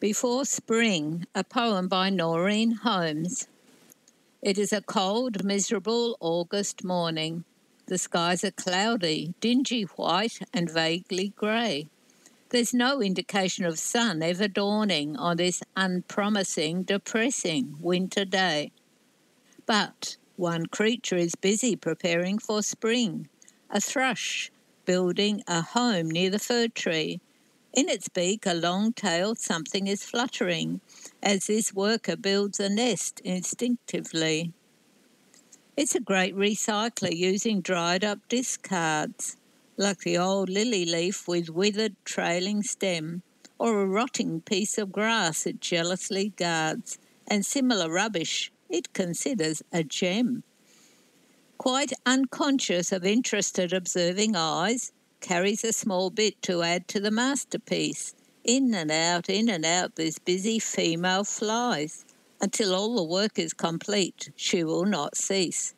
Before Spring, a poem by Noreen Holmes. It is a cold, miserable August morning. The skies are cloudy, dingy white and vaguely grey. There's no indication of sun ever dawning on this unpromising, depressing winter day. But one creature is busy preparing for spring, a thrush building a home near the fir tree. In its beak, a long-tailed something is fluttering as this worker builds a nest instinctively. It's a great recycler using dried-up discards, like the old lily leaf with withered trailing stem, or a rotting piece of grass it jealously guards, and similar rubbish it considers a gem. Quite unconscious of interested observing eyes, carries a small bit to add to the masterpiece. In and out, this busy female flies. Until all the work is complete, she will not cease.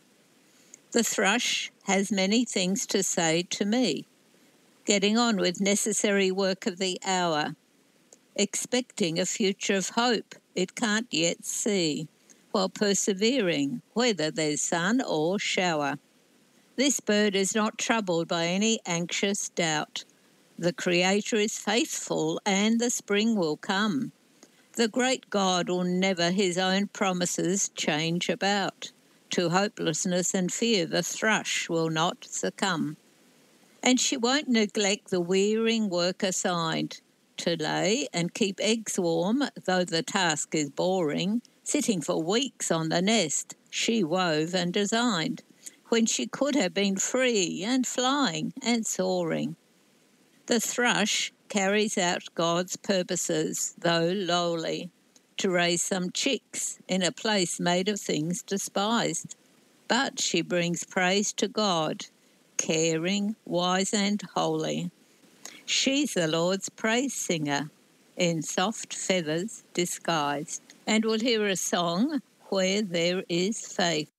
The thrush has many things to say to me, getting on with necessary work of the hour, expecting a future of hope it can't yet see, while persevering, whether there's sun or shower. This bird is not troubled by any anxious doubt. The Creator is faithful, and the spring will come. The great God will never his own promises change about. To hopelessness and fear the thrush will not succumb. And she won't neglect the wearying work assigned, to lay and keep eggs warm, though the task is boring, sitting for weeks on the nest she wove and designed, when she could have been free and flying and soaring. The thrush carries out God's purposes, though lowly, to raise some chicks in a place made of things despised. But she brings praise to God, caring, wise and holy. She's the Lord's praise singer, in soft feathers disguised. And we'll hear a song, Where There Is Faith.